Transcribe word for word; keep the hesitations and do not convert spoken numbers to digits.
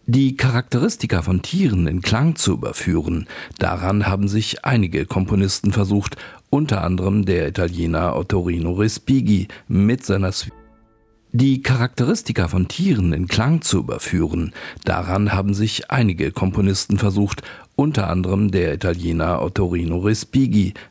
Die Charakteristika von Tieren in Klang zu überführen, daran haben sich einige Komponisten versucht, unter anderem der Italiener Ottorino Respighi mit seiner Suite. Die Charakteristika von Tieren in Klang zu überführen, daran haben sich einige Komponisten versucht, unter anderem der Italiener Ottorino Respighi